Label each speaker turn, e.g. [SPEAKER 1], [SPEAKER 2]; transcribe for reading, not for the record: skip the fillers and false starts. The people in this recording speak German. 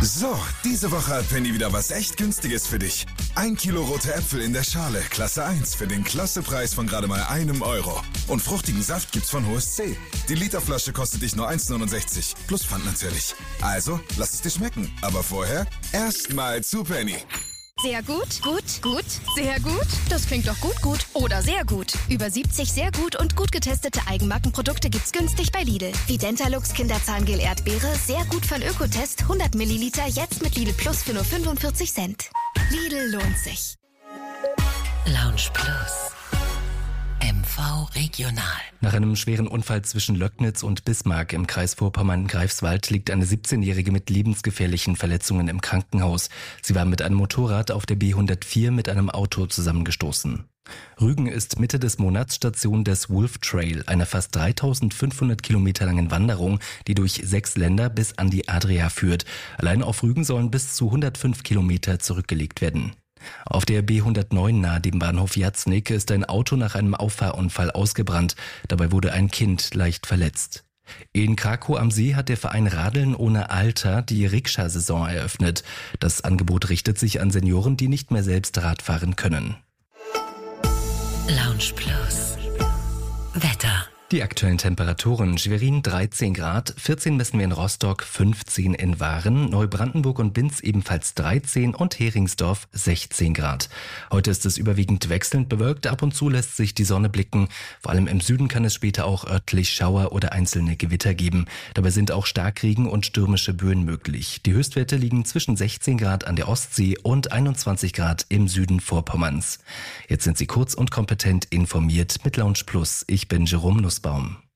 [SPEAKER 1] So, diese Woche hat Penny wieder was echt Günstiges für dich. 1 Kilo rote Äpfel in der Schale, Klasse 1, für den Klassepreis von gerade mal €1. Und fruchtigen Saft gibt's von Hohes C. Die Literflasche kostet dich nur 1,69, plus Pfand natürlich. Also, lass es dir schmecken. Aber vorher erstmal zu Penny.
[SPEAKER 2] Sehr gut, gut, gut, sehr gut. Das klingt doch gut, gut oder sehr gut. Über 70 sehr gut und gut getestete Eigenmarkenprodukte gibt's günstig bei Lidl. Wie Dentalux Kinderzahngel Erdbeere, sehr gut von Ökotest, 100 Milliliter, jetzt mit Lidl Plus für nur 45 Cent. Lidl lohnt sich.
[SPEAKER 3] Lounge Plus. MV Regional.
[SPEAKER 4] Nach einem schweren Unfall zwischen Löcknitz und Bismarck im Kreis Vorpommern-Greifswald liegt eine 17-Jährige mit lebensgefährlichen Verletzungen im Krankenhaus. Sie war mit einem Motorrad auf der B104 mit einem Auto zusammengestoßen. Rügen ist Mitte des Monats Station des Wolf Trail, einer fast 3500 Kilometer langen Wanderung, die durch 6 Länder bis an die Adria führt. Allein auf Rügen sollen bis zu 105 Kilometer zurückgelegt werden. Auf der B109 nahe dem Bahnhof Jatznik ist ein Auto nach einem Auffahrunfall ausgebrannt. Dabei wurde ein Kind leicht verletzt. In Krakow am See hat der Verein Radeln ohne Alter die Rikscha-Saison eröffnet. Das Angebot richtet sich an Senioren, die nicht mehr selbst Rad fahren können.
[SPEAKER 3] Lounge Plus. Wetter.
[SPEAKER 4] Die aktuellen Temperaturen: Schwerin 13 Grad, 14 messen wir in Rostock, 15 in Waren, Neubrandenburg und Binz ebenfalls 13 und Heringsdorf 16 Grad. Heute ist es überwiegend wechselnd bewölkt, ab und zu lässt sich die Sonne blicken. Vor allem im Süden kann es später auch örtlich Schauer oder einzelne Gewitter geben. Dabei sind auch Starkregen und stürmische Böen möglich. Die Höchstwerte liegen zwischen 16 Grad an der Ostsee und 21 Grad im Süden Vorpommerns. Jetzt sind Sie kurz und kompetent informiert mit Lounge Plus. Ich bin Jerome Nussbaum.